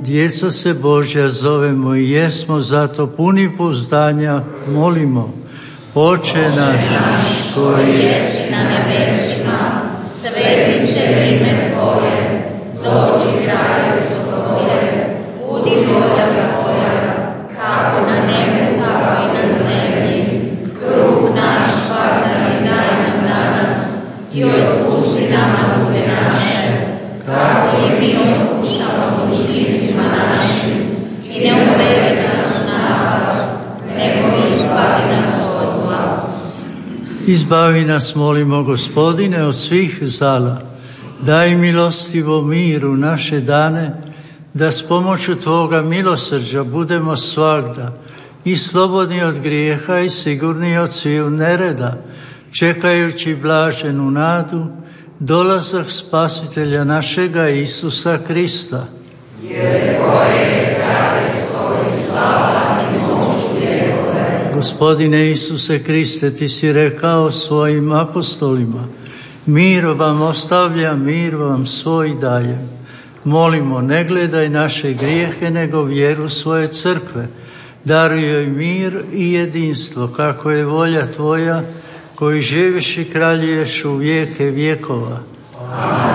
djeca se Božja zovemo i jesmo, zato puni pouzdanja molimo. Oče naš, koji jesi na nebesima, sveti se ime Tvoje, dođi kraljestvo Tvoje, budi volja Tvoja, kako na nebu, tako i na zemlji. Kruh naš svakdani daj nam danas i otpusti nama duge naše, kako i mi otpuštamo dužnicima našim, i ne uvedi nas u napast, nego izbavi nas od zla. Izbavi nas, molimo, Gospodine, od svih zala. Daj milostivo miru naše dane, da s pomoću Tvoga milosrđa budemo svagda i slobodni od grijeha i sigurni od sviju nereda, čekajući blaženu nadu, dolazak Spasitelja našega Isusa Krista. Jer Tvoje je kraljestvo i slava i moć vjekove. Gospodine Isuse Kriste, Ti si rekao svojim apostolima: mir vam ostavljam, mir vam svoj dajem. Molimo, ne gledaj naše grijehe, nego vjeru svoje crkve. Daruj joj mir i jedinstvo, kako je volja Tvoja, koji živiš i kraljuješ u vijeke vjekova. Amen.